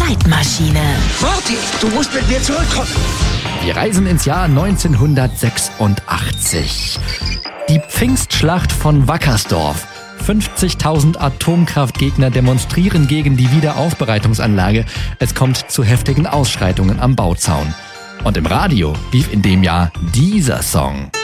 Zeitmaschine. Morty, du musst mit mir zurückkommen. Wir reisen ins Jahr 1986. Die Pfingstschlacht von Wackersdorf. 50.000 Atomkraftgegner demonstrieren gegen die Wiederaufbereitungsanlage. Es kommt zu heftigen Ausschreitungen am Bauzaun. Und im Radio lief in dem Jahr dieser Song.